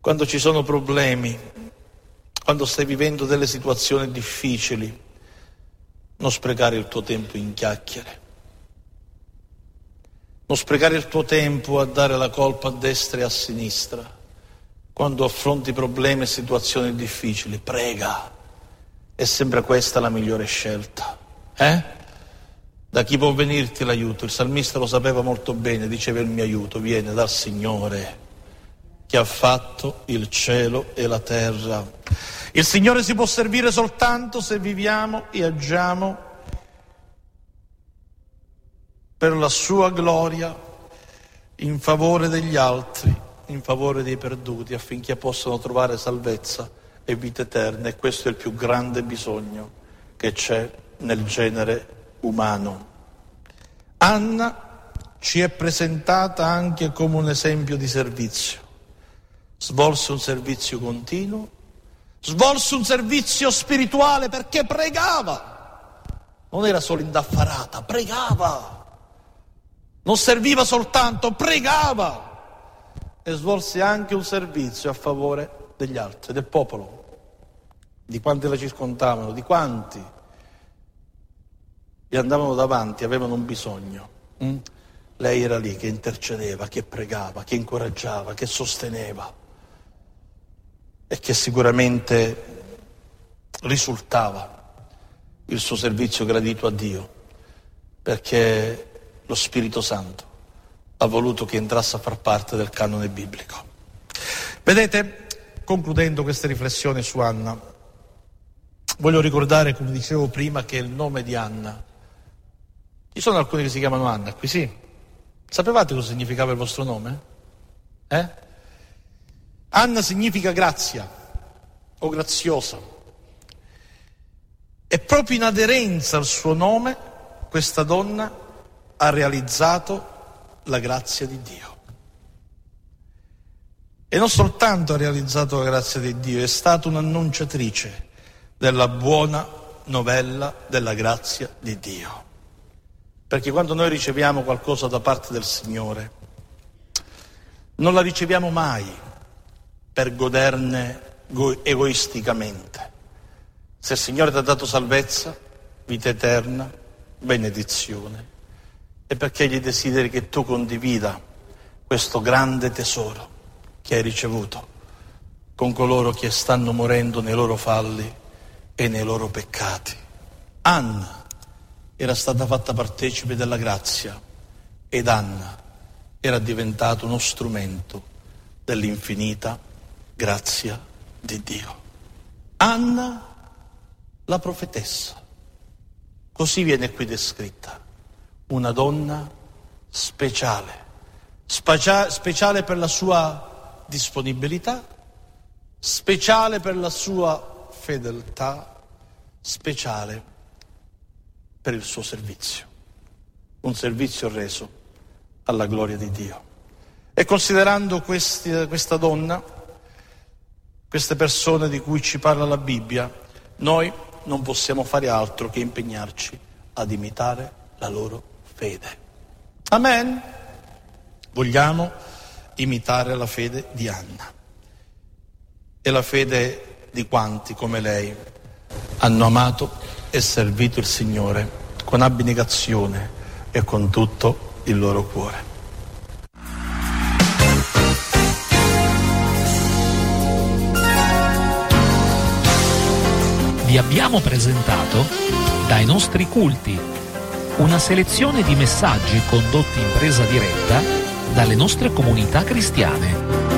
Quando ci sono problemi, quando stai vivendo delle situazioni difficili, non sprecare il tuo tempo in chiacchiere. Non sprecare il tuo tempo a dare la colpa a destra e a sinistra. Quando affronti problemi e situazioni difficili, prega. È sempre questa la migliore scelta. Da chi può venirti l'aiuto? Il salmista lo sapeva molto bene, diceva: il mio aiuto viene dal Signore, che ha fatto il cielo e la terra. Il Signore si può servire soltanto se viviamo e agiamo per la sua gloria, in favore degli altri, in favore dei perduti, affinché possano trovare salvezza e vita eterna. E questo è il più grande bisogno che c'è nel genere umano. Anna ci è presentata anche come un esempio di servizio. Svolse un servizio continuo, svolse un servizio spirituale perché pregava. Non era solo indaffarata, pregava. Non serviva soltanto, pregava. E svolse anche un servizio a favore degli altri, del popolo, di quanti la circondavano, di quanti gli andavano davanti, avevano un bisogno. Lei era lì che intercedeva, che pregava, che incoraggiava, che sosteneva, e che sicuramente risultava il suo servizio gradito a Dio, perché lo Spirito Santo ha voluto che entrasse a far parte del canone biblico. Vedete, concludendo queste riflessioni su Anna, voglio ricordare, come dicevo prima, che il nome di Anna, ci sono alcuni che si chiamano Anna qui, sì? Sapevate cosa significava il vostro nome? Anna significa grazia o graziosa. E proprio in aderenza al suo nome, questa donna ha realizzato la grazia di Dio. E non soltanto ha realizzato la grazia di Dio, è stata un'annunciatrice della buona novella della grazia di Dio. Perché quando noi riceviamo qualcosa da parte del Signore, non la riceviamo mai per goderne egoisticamente. Se il Signore ti ha dato salvezza, vita eterna, benedizione, è perché Egli desideri che tu condivida questo grande tesoro che hai ricevuto con coloro che stanno morendo nei loro falli e nei loro peccati. Anna era stata fatta partecipe della grazia ed Anna era diventato uno strumento dell'infinita grazia di Dio. Anna, la profetessa, così viene qui descritta, una donna speciale, speciale per la sua disponibilità, speciale per la sua fedeltà, speciale per il suo servizio, un servizio reso alla gloria di Dio. E considerando questa donna, queste persone di cui ci parla la Bibbia, noi non possiamo fare altro che impegnarci ad imitare la loro fede. Amen? Vogliamo imitare la fede di Anna e la fede di quanti, come lei, hanno amato e servito il Signore con abnegazione e con tutto il loro cuore. Vi abbiamo presentato Dai nostri culti, una selezione di messaggi condotti in presa diretta dalle nostre comunità cristiane.